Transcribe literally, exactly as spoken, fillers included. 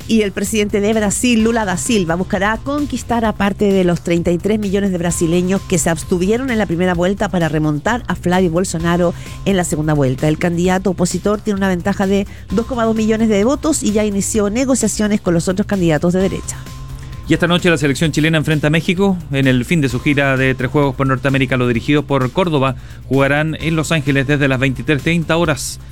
Y el presidente de Brasil, Lula da Silva, buscará conquistar a parte de los treinta y tres millones de brasileños que se abstuvieron en la primera vuelta para remontar a Flavio Bolsonaro en la segunda vuelta. El candidato opositor tiene una ventaja de dos coma dos millones de votos y ya inició negociaciones con los otros candidatos de derecha. Y esta noche la selección chilena enfrenta a México en el fin de su gira de tres juegos por Norteamérica. Los dirigidos por Córdoba jugarán en Los Ángeles desde las veintitrés treinta horas.